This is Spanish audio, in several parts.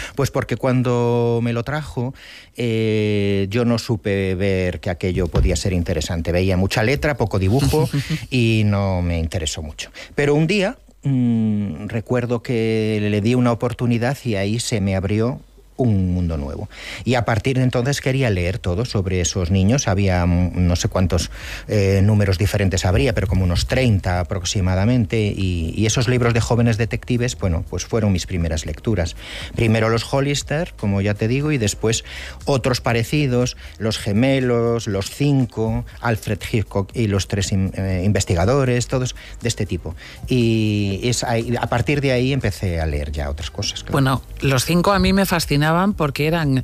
Pues porque cuando me lo trajo, yo no supe ver que aquello podía ser interesante. Veía mucha letra, poco dibujo y no me interesó mucho. Pero un día recuerdo que le di una oportunidad y ahí se me abrió un mundo nuevo. Y a partir de entonces quería leer todo sobre esos niños. Había no sé cuántos números diferentes habría, pero como unos 30 aproximadamente. Y esos libros de jóvenes detectives, bueno, pues fueron mis primeras lecturas. Primero los Hollister, como ya te digo, y después otros parecidos, los Gemelos, los 5, Alfred Hitchcock y los 3 investigadores, todos de este tipo. Y a partir de ahí empecé a leer ya otras cosas. Claro. Bueno, los 5 a mí me fascinaban porque eran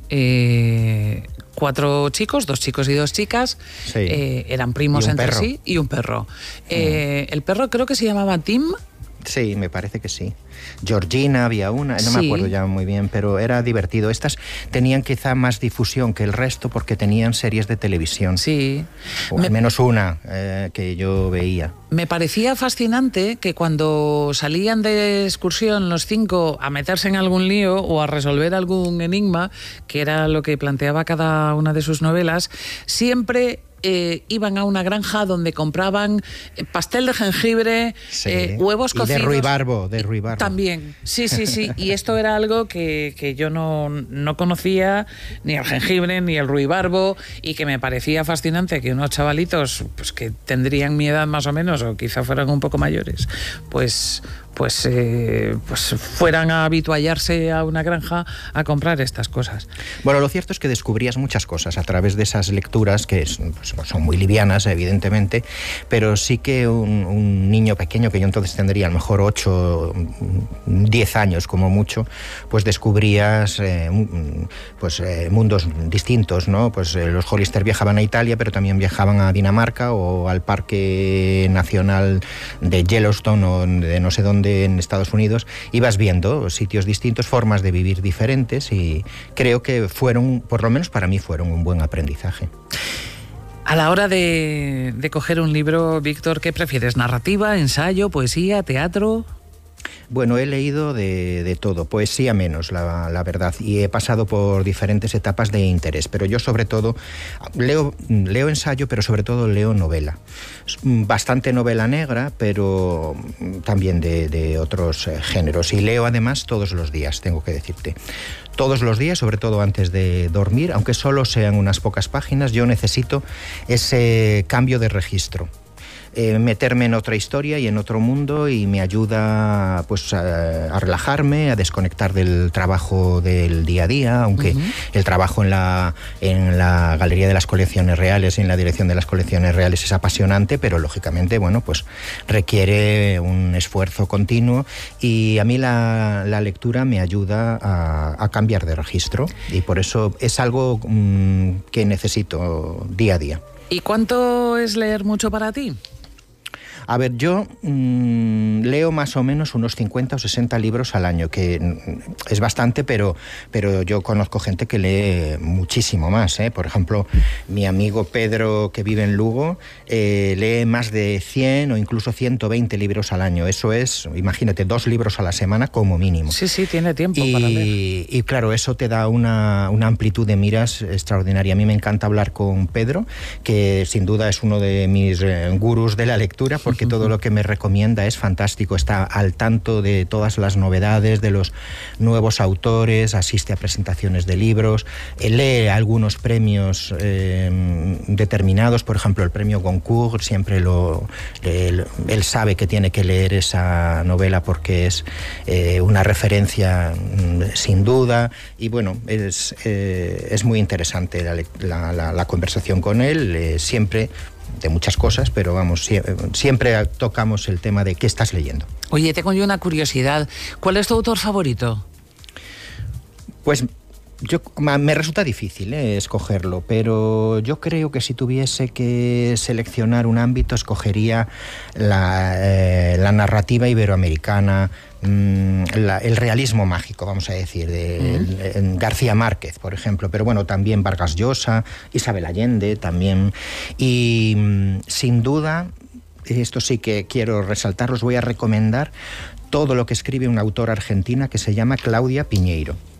4 chicos, 2 chicos y 2 chicas, sí. Eran primos entre sí y un perro. El perro creo que se llamaba Tim. Sí, me parece que sí. Georgina había una, no me acuerdo ya muy bien, pero era divertido. Estas tenían quizá más difusión que el resto porque tenían series de televisión. Sí. O al menos una que yo veía. Me parecía fascinante que cuando salían de excursión los 5 a meterse en algún lío o a resolver algún enigma, que era lo que planteaba cada una de sus novelas, siempre iban a una granja donde compraban pastel de jengibre, huevos cocidos. Y de ruibarbo. También, sí. Y esto era algo que yo no conocía, ni el jengibre, ni el ruibarbo, y que me parecía fascinante que unos chavalitos, pues que tendrían mi edad más o menos, o quizá fueran un poco mayores, pues fueran a habituallarse a una granja a comprar estas cosas. Bueno, lo cierto es que descubrías muchas cosas a través de esas lecturas que son muy livianas, evidentemente, pero sí que un niño pequeño, que yo entonces tendría a lo mejor 8, 10 años como mucho, pues descubrías mundos distintos, ¿no? Pues los Hollister viajaban a Italia, pero también viajaban a Dinamarca o al Parque Nacional de Yellowstone o de no sé dónde en Estados Unidos. Ibas viendo sitios distintos, formas de vivir diferentes, y creo que fueron, por lo menos para mí, fueron un buen aprendizaje. A la hora de coger un libro, Víctor, ¿qué prefieres? ¿Narrativa, ensayo, poesía, teatro? Bueno, he leído de todo, poesía menos, la verdad, y he pasado por diferentes etapas de interés, pero yo sobre todo leo ensayo, pero sobre todo leo novela. Bastante novela negra, pero también de otros géneros, y leo además todos los días, tengo que decirte. Todos los días, sobre todo antes de dormir, aunque solo sean unas pocas páginas, yo necesito ese cambio de registro. Meterme en otra historia y en otro mundo, y me ayuda pues a relajarme, a desconectar del trabajo del día a día, aunque el trabajo en la Galería de las Colecciones Reales y en la dirección de las Colecciones Reales es apasionante, pero lógicamente, bueno, pues requiere un esfuerzo continuo, y a mí la lectura me ayuda a cambiar de registro, y por eso es algo que necesito día a día. ¿Y cuánto es leer mucho para ti? A ver, yo leo más o menos unos 50 o 60 libros al año, que es bastante, pero yo conozco gente que lee muchísimo más, ¿eh? Por ejemplo, mi amigo Pedro, que vive en Lugo, lee más de 100 o incluso 120 libros al año. Eso es, imagínate, 2 libros a la semana como mínimo. Sí, tiene tiempo para leer. Y claro, eso te da una amplitud de miras extraordinaria. A mí me encanta hablar con Pedro, que sin duda es uno de mis gurús de la lectura, porque todo lo que me recomienda es fantástico. Está al tanto de todas las novedades, de los nuevos autores, asiste a presentaciones de libros, lee algunos premios determinados, por ejemplo el premio Goncourt, siempre él sabe que tiene que leer esa novela porque es una referencia sin duda, y bueno, es muy interesante la conversación con él, siempre de muchas cosas, pero vamos, siempre tocamos el tema de qué estás leyendo. Oye, tengo yo una curiosidad. ¿Cuál es tu autor favorito? Pues me resulta difícil escogerlo, pero yo creo que si tuviese que seleccionar un ámbito, escogería la narrativa iberoamericana, el realismo mágico, vamos a decir, de García Márquez, por ejemplo, pero bueno, también Vargas Llosa, Isabel Allende también, y sin duda, esto sí que quiero resaltar, os voy a recomendar todo lo que escribe una autora argentina que se llama Claudia Piñeiro.